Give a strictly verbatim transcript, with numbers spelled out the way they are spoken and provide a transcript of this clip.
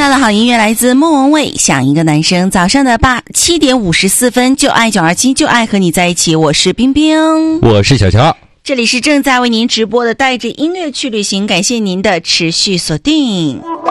到的好音乐来自莫文蔚，想一个男生。早上的八七点五十四分，就爱九二七，就爱和你在一起。我是冰冰， 我是小乔， 这里是正在为您直播的带着音乐去旅行，感谢您的持续锁定。